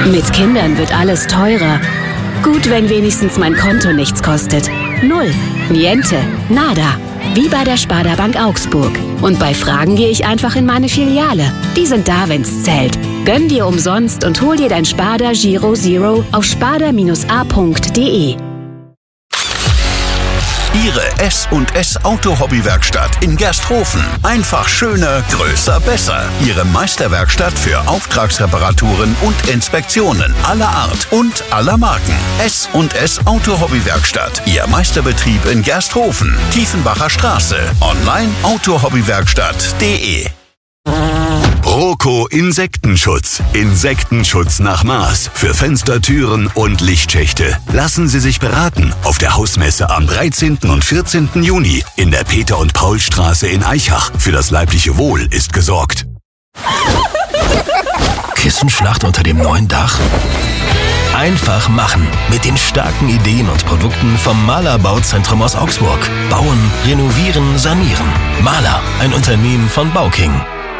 Mit Kindern wird alles teurer. Gut, wenn wenigstens mein Konto nichts kostet. Null, niente, nada. Wie bei der Sparda Bank Augsburg. Und bei Fragen gehe ich einfach in meine Filiale. Die sind da, wenn's zählt. Gönn dir umsonst und hol dir dein Sparda Giro Zero auf sparda-a.de. Ihre S&S Autohobbywerkstatt in Gersthofen. Einfach schöner, größer, besser. Ihre Meisterwerkstatt für Auftragsreparaturen und Inspektionen aller Art und aller Marken. S&S Autohobbywerkstatt. Ihr Meisterbetrieb in Gersthofen. Tiefenbacher Straße. Online autohobbywerkstatt.de. Roco Insektenschutz. Insektenschutz nach Maß. Für Fenster, Türen und Lichtschächte. Lassen Sie sich beraten auf der Hausmesse am 13. und 14. Juni in der Peter- und Paulstraße in Aichach. Für das leibliche Wohl ist gesorgt. Kissenschlacht unter dem neuen Dach? Einfach machen. Mit den starken Ideen und Produkten vom Maler Bauzentrum aus Augsburg. Bauen, renovieren, sanieren. Maler, ein Unternehmen von Bauking.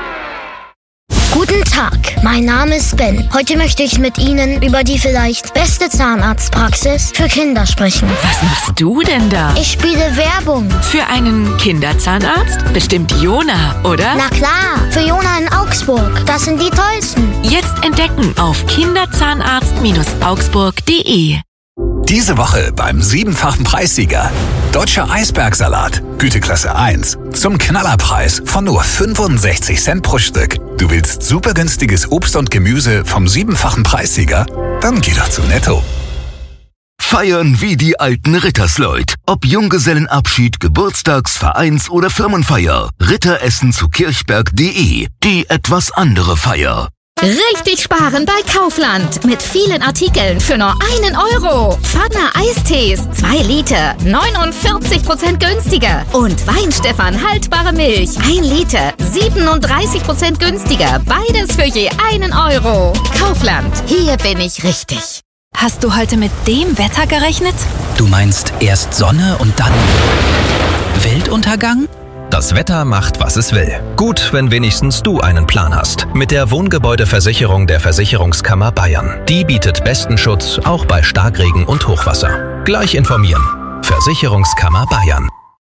Guten Tag, mein Name ist Ben. Heute möchte ich mit Ihnen über die vielleicht beste Zahnarztpraxis für Kinder sprechen. Was machst du denn da? Ich spiele Werbung. Für einen Kinderzahnarzt? Bestimmt Jona, oder? Na klar, für Jona in Augsburg. Das sind die tollsten. Jetzt entdecken auf kinderzahnarzt-augsburg.de. Diese Woche beim 7-fachen Preissieger. Deutscher Eisbergsalat, Güteklasse 1. Zum Knallerpreis von nur 65 Cent pro Stück. Du willst super günstiges Obst und Gemüse vom 7-fachen Preissieger? Dann geh doch zu Netto. Feiern wie die alten Rittersleut. Ob Junggesellenabschied, Geburtstags-, Vereins- oder Firmenfeier. Ritteressen zu kirchberg.de. Die etwas andere Feier. Richtig sparen bei Kaufland. Mit vielen Artikeln für nur 1 Euro. Pfanner Eistees, 2 Liter, 49% günstiger. Und Weinstefan haltbare Milch, 1 Liter, 37% günstiger. Beides für je 1 Euro. Kaufland, hier bin ich richtig. Hast du heute mit dem Wetter gerechnet? Du meinst erst Sonne und dann Weltuntergang? Das Wetter macht, was es will. Gut, wenn wenigstens du einen Plan hast. Mit der Wohngebäudeversicherung der Versicherungskammer Bayern. Die bietet besten Schutz, auch bei Starkregen und Hochwasser. Gleich informieren. Versicherungskammer Bayern.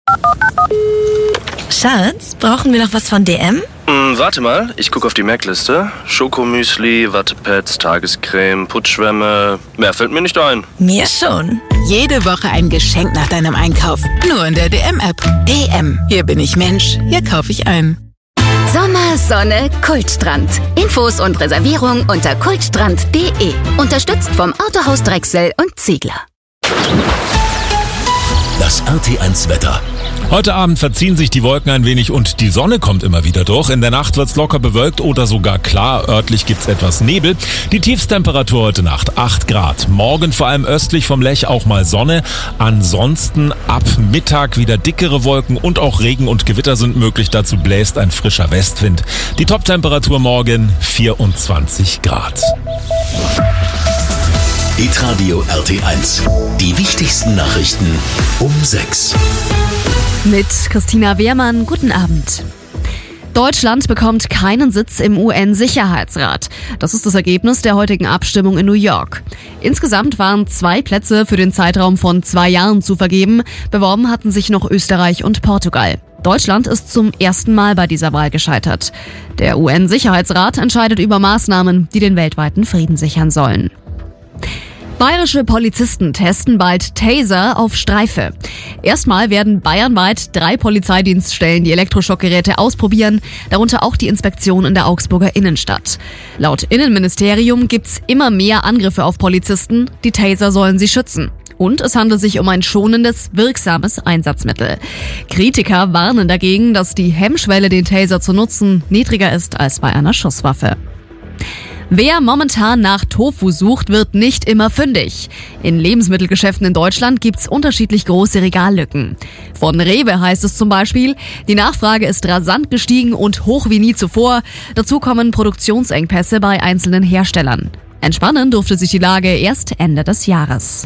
Schatz, brauchen wir noch was von DM? Warte mal, ich gucke auf die Merkliste. Schokomüsli, Wattepads, Tagescreme, Putzschwämme. Mehr fällt mir nicht ein. Mir schon. Jede Woche ein Geschenk nach deinem Einkauf. Nur in der DM-App. DM. Hier bin ich Mensch. Hier kaufe ich ein. Sommer, Sonne, Kultstrand. Infos und Reservierung unter kultstrand.de. Unterstützt vom Autohaus Drechsel und Ziegler. Das RT1 Wetter. Heute Abend verziehen sich die Wolken ein wenig und die Sonne kommt immer wieder durch. In der Nacht wird's locker bewölkt oder sogar klar. Örtlich gibt's etwas Nebel. Die Tiefstemperatur heute Nacht 8 Grad. Morgen vor allem östlich vom Lech auch mal Sonne. Ansonsten ab Mittag wieder dickere Wolken und auch Regen und Gewitter sind möglich. Dazu bläst ein frischer Westwind. Die Toptemperatur morgen 24 Grad. Hitradio RT1. Die wichtigsten Nachrichten um 6. Mit Christina Wehrmann, guten Abend. Deutschland bekommt keinen Sitz im UN-Sicherheitsrat. Das ist das Ergebnis der heutigen Abstimmung in New York. Insgesamt waren 2 Plätze für den Zeitraum von 2 Jahren zu vergeben. Beworben hatten sich noch Österreich und Portugal. Deutschland ist zum ersten Mal bei dieser Wahl gescheitert. Der UN-Sicherheitsrat entscheidet über Maßnahmen, die den weltweiten Frieden sichern sollen. Bayerische Polizisten testen bald Taser auf Streife. Erstmal werden bayernweit 3 Polizeidienststellen die Elektroschockgeräte ausprobieren, darunter auch die Inspektion in der Augsburger Innenstadt. Laut Innenministerium gibt's immer mehr Angriffe auf Polizisten. Die Taser sollen sie schützen. Und es handelt sich um ein schonendes, wirksames Einsatzmittel. Kritiker warnen dagegen, dass die Hemmschwelle, den Taser zu nutzen, niedriger ist als bei einer Schusswaffe. Wer momentan nach Tofu sucht, wird nicht immer fündig. In Lebensmittelgeschäften in Deutschland gibt's unterschiedlich große Regallücken. Von Rewe heißt es zum Beispiel, die Nachfrage ist rasant gestiegen und hoch wie nie zuvor. Dazu kommen Produktionsengpässe bei einzelnen Herstellern. Entspannen durfte sich die Lage erst Ende des Jahres.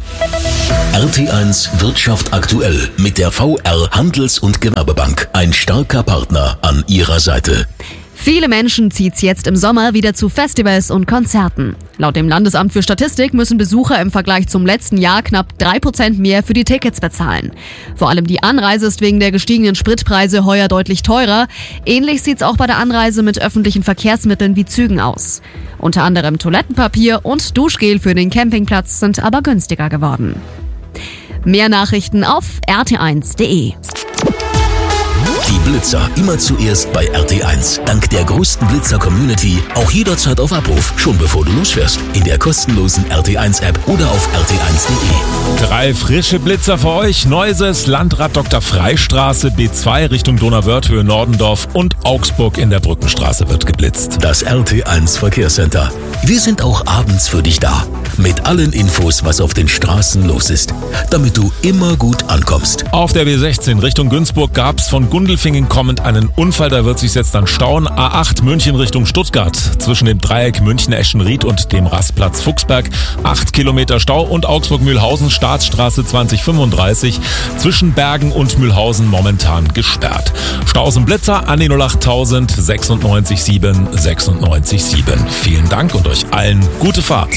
RT1 Wirtschaft aktuell mit der VR Handels- und Gewerbebank. Ein starker Partner an Ihrer Seite. Viele Menschen zieht's jetzt im Sommer wieder zu Festivals und Konzerten. Laut dem Landesamt für Statistik müssen Besucher im Vergleich zum letzten Jahr knapp 3% mehr für die Tickets bezahlen. Vor allem die Anreise ist wegen der gestiegenen Spritpreise heuer deutlich teurer. Ähnlich sieht's auch bei der Anreise mit öffentlichen Verkehrsmitteln wie Zügen aus. Unter anderem Toilettenpapier und Duschgel für den Campingplatz sind aber günstiger geworden. Mehr Nachrichten auf rt1.de. Die Blitzer immer zuerst bei RT1. Dank der größten Blitzer-Community auch jederzeit auf Abruf, schon bevor du losfährst. In der kostenlosen RT1-App oder auf rt1.de. 3 frische Blitzer für euch. Neuses, Landrad Dr. Freistraße, B2 Richtung Donauwörth-Höhe Nordendorf und Augsburg in der Brückenstraße wird geblitzt. Das RT1 Verkehrscenter. Wir sind auch abends für dich da. Mit allen Infos, was auf den Straßen los ist. Damit du immer gut ankommst. Auf der B16 Richtung Günzburg gab's von Gundelfingen kommend einen Unfall, da wird sich jetzt dann stauen. A8 München Richtung Stuttgart zwischen dem Dreieck München-Eschenried und dem Rastplatz Fuchsberg 8 Kilometer Stau und Augsburg-Mühlhausen Staatsstraße 2035 zwischen Bergen und Mühlhausen momentan gesperrt. Staus und Blitzer an die 08000 96 7 96 7. Vielen Dank und euch allen gute Fahrt.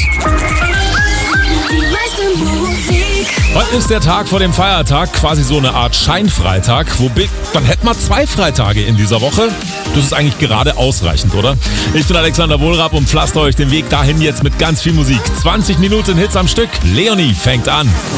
Heute ist der Tag vor dem Feiertag, quasi so eine Art Scheinfreitag. Dann hätten wir 2 Freitage in dieser Woche. Das ist eigentlich gerade ausreichend, oder? Ich bin Alexander Wohlrab und pflaster euch den Weg dahin jetzt mit ganz viel Musik. 20 Minuten Hits am Stück. Leonie fängt an.